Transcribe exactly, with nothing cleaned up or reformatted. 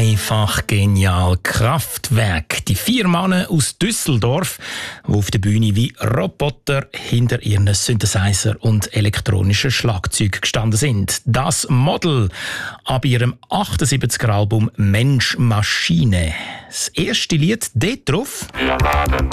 Einfach genial. Kraftwerk. Die vier Männer aus Düsseldorf, die auf der Bühne wie Roboter hinter ihren Synthesizer und elektronischen Schlagzeug gestanden sind. Das Model ab ihrem achtundsiebziger Album Mensch Maschine. Das erste Lied dort drauf.